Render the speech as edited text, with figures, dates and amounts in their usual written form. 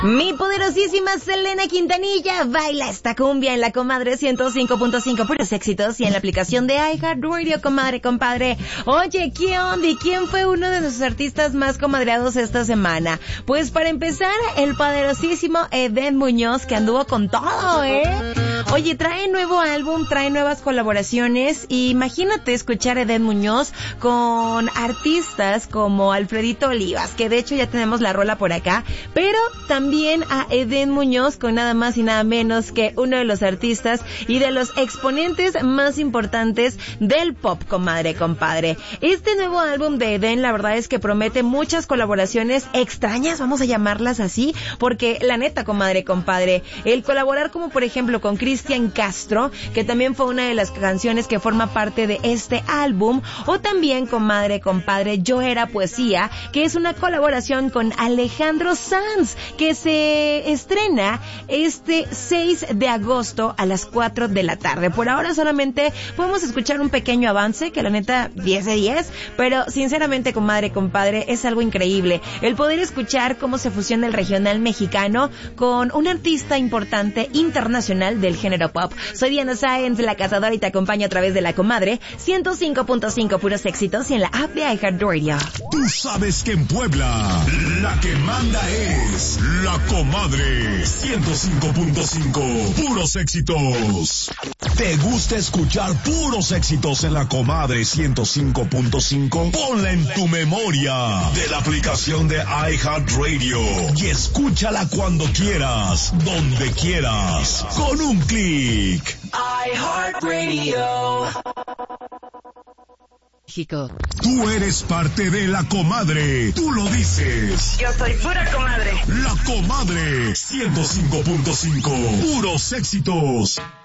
Mi poderosísima Selena Quintanilla baila esta cumbia en la Comadre 105.5, puros éxitos, y en la aplicación de iHeartRadio, comadre, compadre. Oye, ¿qué onda? ¿Y quién fue uno de nuestros artistas más comadreados esta semana? Pues para empezar, el poderosísimo Edén Muñoz, que anduvo con todo, Oye, trae nuevo álbum, trae nuevas colaboraciones, y imagínate escuchar a Edén Muñoz con artistas como Alfredito Olivas, que de hecho ya tenemos la rola por acá, pero también a Edén Muñoz con nada más y nada menos que uno de los artistas y de los exponentes más importantes del pop, comadre, compadre. Este nuevo álbum de Edén, la verdad es que promete muchas colaboraciones extrañas, vamos a llamarlas así, porque la neta, comadre, compadre, el colaborar como por ejemplo con Cristian Castro, que también fue una de las canciones que forma parte de este álbum, o también, comadre, compadre, Yo Era Poesía, que es una colaboración con Alejandro Sanz, que se estrena este 6 de agosto a las 4 de la tarde. Por ahora solamente podemos escuchar un pequeño avance, que la neta 10 de 10, pero sinceramente, comadre, compadre, es algo increíble el poder escuchar cómo se fusiona el regional mexicano con un artista importante internacional del género pop. Soy Diana Sáenz, la cazadora, y te acompaño a través de la Comadre 105.5, puros éxitos, y en la app de iHeartRadio. Tú sabes que en Puebla la que manda es la Comadre 105.5, puros éxitos. ¿Te gusta escuchar puros éxitos en la Comadre 105.5? Ponla en tu memoria de la aplicación de iHeartRadio y escúchala cuando quieras, donde quieras, con un clic. iHeartRadio. México. Tú eres parte de la Comadre. Tú lo dices. Yo soy pura comadre. La Comadre 105.5. Puros éxitos.